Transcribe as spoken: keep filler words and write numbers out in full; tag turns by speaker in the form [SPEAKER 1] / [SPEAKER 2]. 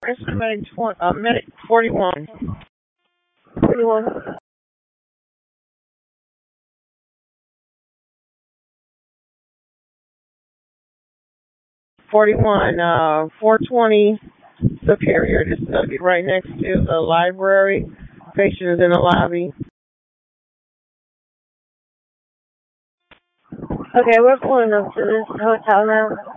[SPEAKER 1] Estimating twenty, uh, medic forty-one. forty-one. forty-one, uh, four twenty Superior. This is going to be right next to the library. Patient is in the lobby. Okay, we're pulling up to this hotel now.